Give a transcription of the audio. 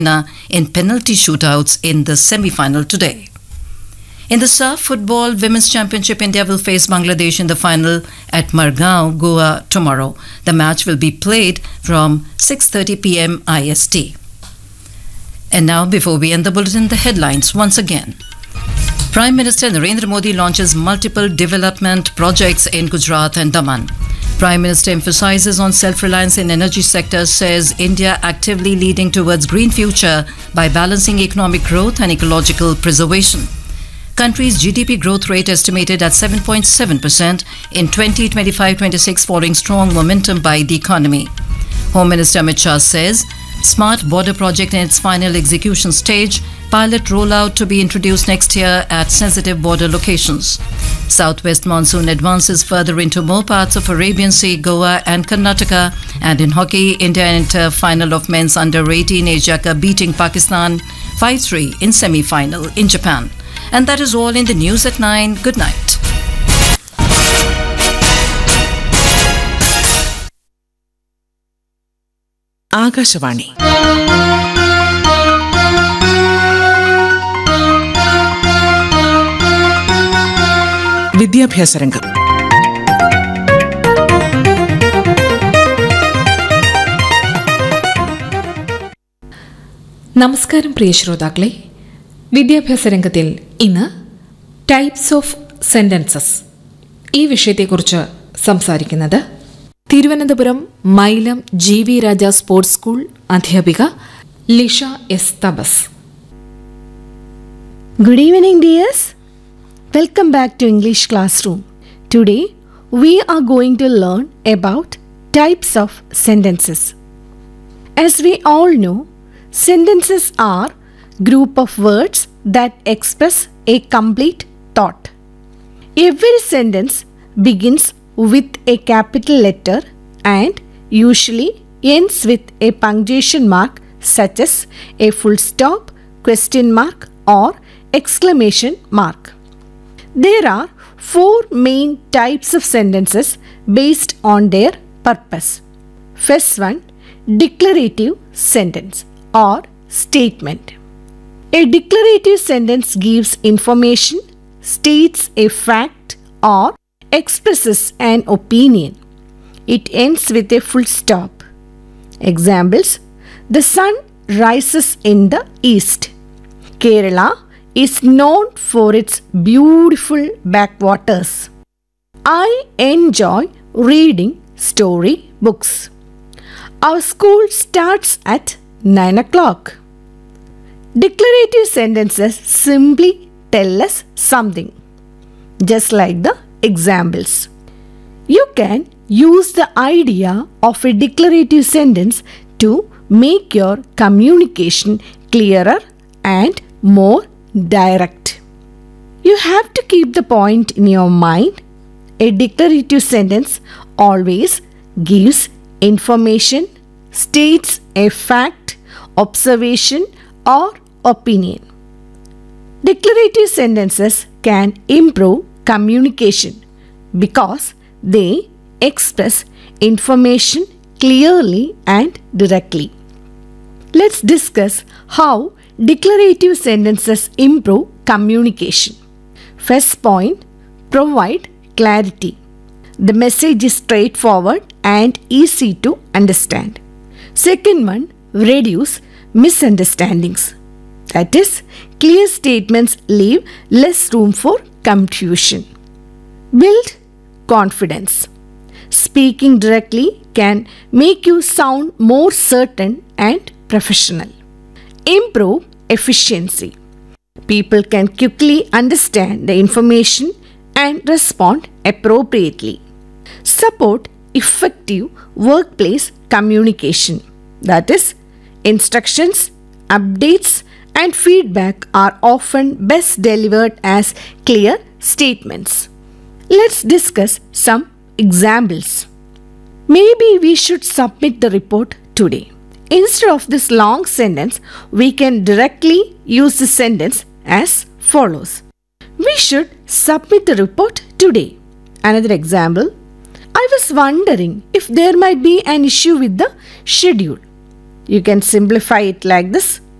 in penalty shootouts in the semi-final today. In the SAF Football Women's Championship, India will face Bangladesh in the final at Margao, Goa tomorrow. The match will be played from 6:30 p.m. IST. And now, before we end the bulletin, the headlines once again. Prime Minister Narendra Modi launches multiple development projects in Gujarat and Daman. Prime Minister emphasizes on self-reliance in energy sector, says India actively leading towards green future by balancing economic growth and ecological preservation. Country's GDP growth rate estimated at 7.7% in 2025-26 following strong momentum by the economy. Home Minister Amit Shah says Smart Border project in its final execution stage, pilot rollout to be introduced next year at sensitive border locations. Southwest monsoon advances further into more parts of Arabian Sea, Goa and Karnataka. And in hockey, India enter final of men's under-18 Asia Cup, beating Pakistan 5-3 in semi-final in Japan. And that is all in the news at 9. Good night. Akashvani വിദ്യാഭ്യാസ രംഗം. നമസ്കാരം പ്രിയ ശ്രോതാക്കളെ. വിദ്യാഭ്യാസ രംഗത്തിൽ ഇന്ന് types of sentences ഈ വിഷയത്തെക്കുറിച്ച് സംസാരിക്കുന്നത് തിരുവനന്തപുരം മൈലം GV രാജ സ്പോർട്സ് സ്കൂൾ അധ്യാപിക Lisha S തബസ്. Good evening, dears. Welcome back to English Classroom. Today, we are going to learn about types of sentences. As we all know, sentences are group of words that express a complete thought. Every sentence begins with a capital letter and usually ends with a punctuation mark such as a full stop, question mark or exclamation mark. There are 4 main types of sentences based on their purpose. First one, declarative sentence or statement. A declarative sentence gives information, states a fact or expresses an opinion. It ends with a full stop. Examples: the sun rises in the east. Kerala is known for its beautiful backwaters. I enjoy reading story books. Our school starts at 9 o'clock. Declarative sentences simply tell us something, just like the examples. You can use the idea of a declarative sentence to make your communication clearer and more direct. You have to keep the point in your mind. A declarative sentence always gives information, states a fact, observation, or opinion. Declarative sentences can improve communication because they express information clearly and directly. Let's discuss how declarative sentences improve communication. First point, provide clarity. The message is straightforward and easy to understand. Second one, reduce misunderstandings. That is, clear statements leave less room for confusion. Build confidence. Speaking directly can make you sound more certain and professional. Improve efficiency. People can quickly understand the information and respond appropriately. Support effective workplace communication. That is, instructions, updates, and feedback are often best delivered as clear statements. Let's discuss some examples. Maybe we should submit the report today. Instead of this long sentence, we can directly use the sentence as follows. We should submit the report today. Another example. I was wondering if there might be an issue with the schedule. You can simplify it like this.